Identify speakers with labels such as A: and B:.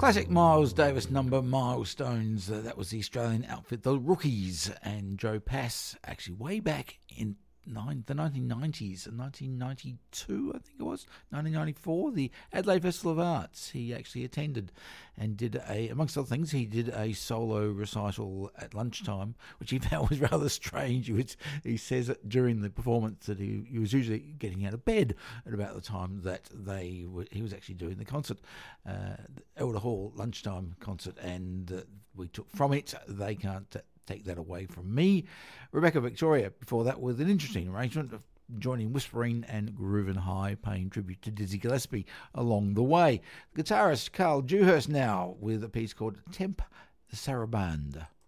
A: Classic Miles Davis number, Milestones. That was the Australian outfit, the Rookies, and Joe Pass, actually way back in the 1990s, 1992, I think it was, 1994, the Adelaide Festival of Arts. He actually attended and did amongst other things, he did a solo recital at lunchtime, which he found was rather strange. He says that during the performance that he was usually getting out of bed at about the time that he was actually doing the concert, Elder Hall lunchtime concert, and we took from it, they can't take that away from me. Rebecca Victoria, before that, with an interesting arrangement of joining Whispering and Groovin' High, paying tribute to Dizzy Gillespie along the way. The guitarist Carl Dewhurst now with a piece called Temp Sarabande.